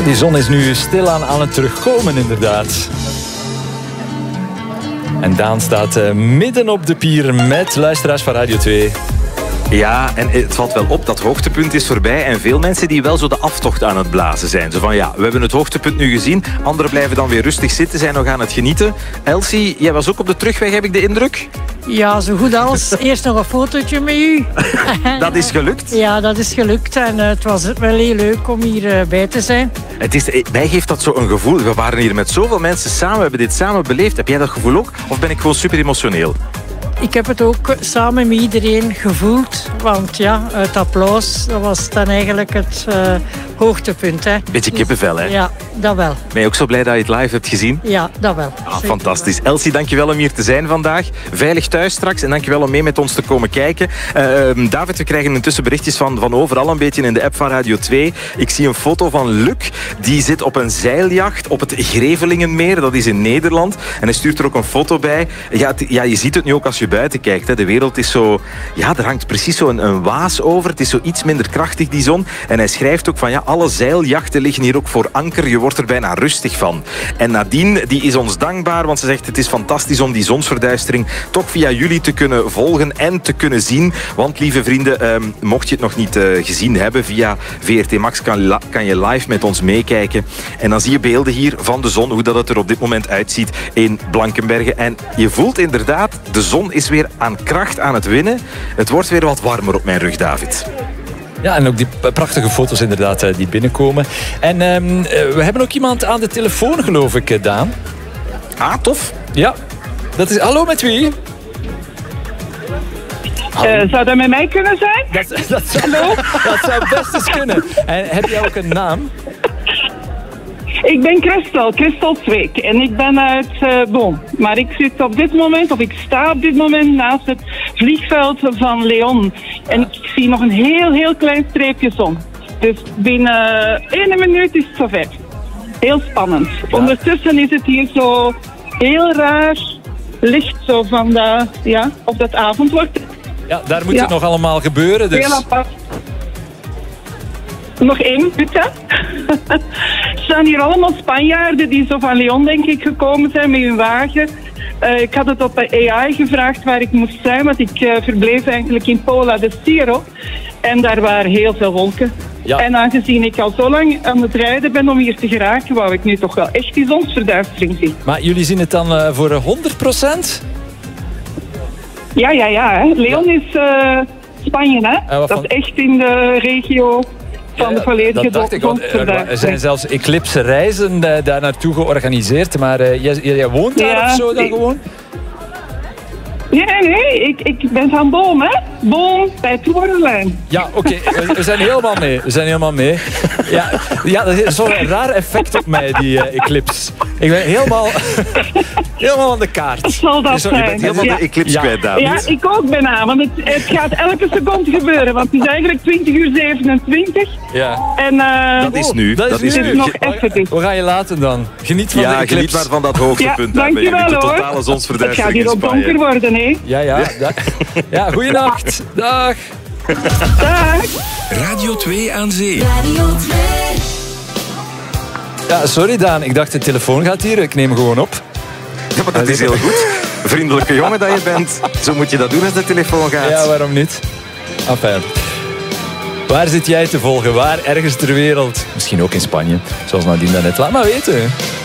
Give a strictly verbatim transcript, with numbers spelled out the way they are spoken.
Die zon is nu stilaan aan het terugkomen, inderdaad. En Daan staat uh, midden op de pier met luisteraars van Radio twee. Ja, en het valt wel op, dat hoogtepunt is voorbij. En veel mensen die wel zo de aftocht aan het blazen zijn. Zo van, ja, we hebben het hoogtepunt nu gezien. Anderen blijven dan weer rustig zitten, zijn nog aan het genieten. Elsie, jij was ook op de terugweg, heb ik de indruk? Ja, zo goed als. Eerst nog een fotootje met u. Dat is gelukt? Ja, dat is gelukt. En uh, het was wel heel leuk om hierbij uh, bij te zijn. Het is, mij geeft dat zo een gevoel. We waren hier met zoveel mensen samen. We hebben dit samen beleefd. Heb jij dat gevoel ook? Of ben ik gewoon super emotioneel? Ik heb het ook samen met iedereen gevoeld. Want ja, het applaus, dat was dan eigenlijk het uh, hoogtepunt. Hè. Beetje kippenvel, hè? Ja, dat wel. Ben je ook zo blij dat je het live hebt gezien? Ja, dat wel. Ah, fantastisch. Wel. Elsie, dankjewel om hier te zijn vandaag. Veilig thuis straks en dankjewel om mee met ons te komen kijken. Uh, David, we krijgen intussen berichtjes van, van overal een beetje in de app van Radio twee. Ik zie een foto van Luc. Die zit op een zeiljacht op het Grevelingenmeer. Dat is in Nederland. En hij stuurt er ook een foto bij. Ja, het, ja je ziet het nu ook als je buiten kijkt. Hè. De wereld is zo... Ja, er hangt precies zo een, een waas over. Het is zo iets minder krachtig, die zon. En hij schrijft ook van, ja, alle zeiljachten liggen hier ook voor anker. Je wordt er bijna rustig van. En Nadine, die is ons dankbaar, want ze zegt, het is fantastisch om die zonsverduistering toch via jullie te kunnen volgen en te kunnen zien. Want, lieve vrienden, eh, mocht je het nog niet eh, gezien hebben, via V R T Max kan, kan je live met ons meekijken. En dan zie je beelden hier van de zon, hoe dat het er op dit moment uitziet in Blankenbergen. En je voelt inderdaad, de zon is weer aan kracht aan het winnen. Het wordt weer wat warmer op mijn rug, David. Ja, en ook die prachtige foto's inderdaad die binnenkomen. En um, we hebben ook iemand aan de telefoon, geloof ik, Daan. Ah, tof. Ja, dat is... Hallo, met wie? Uh, zou dat met mij kunnen zijn? Dat, dat, zou, dat zou best eens kunnen. En heb jij ook een naam? Ik ben Christel, Christel Zweek. En ik ben uit uh, Boom. Maar ik zit op dit moment, of ik sta op dit moment naast het vliegveld van Leon. En ik zie nog een heel, heel klein streepje zon. Dus binnen uh, één minuut is het zover. Heel spannend. Ja. Ondertussen is het hier zo heel raar licht zo van de, ja, of dat avond wordt. Ja, daar moet ja. het nog allemaal gebeuren. Dus... Heel apart. Nog één minuut, hè. Er staan hier allemaal Spanjaarden die zo van Leon, denk ik, gekomen zijn met hun wagen. Uh, ik had het op A I gevraagd waar ik moest zijn, want ik uh, verbleef eigenlijk in Pola de Stiro. En daar waren heel veel wolken. Ja. En aangezien ik al zo lang aan het rijden ben om hier te geraken, wou ik nu toch wel echt die zonsverduistering zien. Maar jullie zien het dan uh, voor honderd procent? Ja, ja, ja. Hè. Leon ja. is uh, Spanje, hè. Uh, dat is echt in de regio... van de volledige ja, dat dacht ik, want er zijn zelfs eclipse reizen uh, daar naartoe georganiseerd. Maar uh, jij, jij woont daar ja, of zo dan ik... gewoon? Nee, nee, nee. Ik, ik ben van Boom, hè. Boom, bij het Torenlijn. Ja, oké. Okay. We, we zijn helemaal mee. We zijn helemaal mee. Ja, ja dat is zo'n raar effect op mij, die uh, eclipse. Ik ben helemaal, helemaal aan de kaart. Zal dat zo, zijn? Je bent helemaal ja. de eclipse ja. kwijt, David. Ja, ik ook bijna. Want het, het gaat elke seconde gebeuren. Want het is eigenlijk twintig uur zevenentwintig. Ja. En, uh, dat is nu. Dat, dat is, is nu. Nog even dus. We gaan je laten dan. Geniet van ja, de eclipse. Geniet maar van dat hoogtepunt. Ja, dankjewel, de totale hoor. zonsverduistering. Het gaat hier ook donker worden, hè? Ja, ja. Ja, ja goeienacht. Dag. Dag. Radio twee aan zee. Radio twee. Ja, sorry Daan. Ik dacht de telefoon gaat hier. Ik neem hem gewoon op. Ja, maar dat is heel goed. Vriendelijke jongen dat je bent. Zo moet je dat doen als de telefoon gaat. Ja, waarom niet? Enfin. Waar zit jij te volgen? Waar ergens ter wereld? Misschien ook in Spanje. Zoals Nadine daarnet. Laat maar weten.